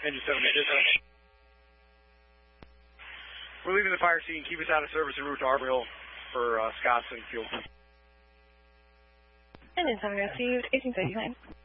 Engine 7. We're leaving the fire scene. Keep us out of service en route to Arbor Hill for Scott's and fuel. Engine 7 received, 1839.